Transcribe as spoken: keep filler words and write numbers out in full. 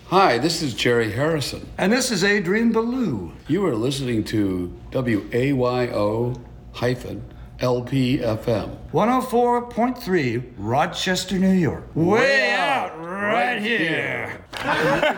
Hi, this is Jerry Harrison. And this is Adrian Ballou. You are listening to W A Y O L P F M. one oh four point three, Rochester, New York. Way out right here.